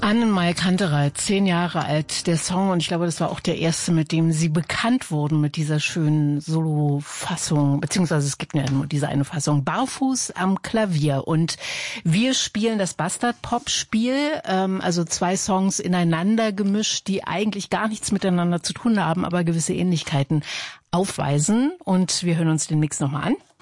Annemarie Kantereit, 10 Jahre alt, der Song, und ich glaube, das war auch der erste, mit dem sie bekannt wurden, mit dieser schönen Solo-Fassung, beziehungsweise es gibt ja nur diese eine Fassung, Barfuß am Klavier. Und wir spielen das Bastard-Pop-Spiel, also 2 Songs ineinander gemischt, die eigentlich gar nichts miteinander zu tun haben, aber gewisse Ähnlichkeiten aufweisen. Und wir hören uns den Mix nochmal an.